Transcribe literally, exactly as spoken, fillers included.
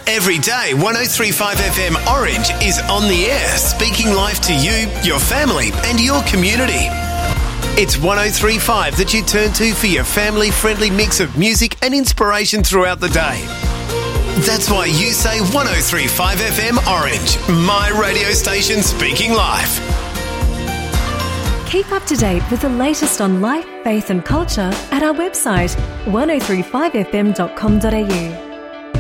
Every day, one oh three point five F M Orange is on the air, speaking life to you, your family and your community. It's one oh three point five that you turn to for your family-friendly mix of music and inspiration throughout the day. That's why you say one oh three point five F M Orange, my radio station speaking life. Keep up to date with the latest on life, faith and culture at our website one oh three five f m dot com dot a u.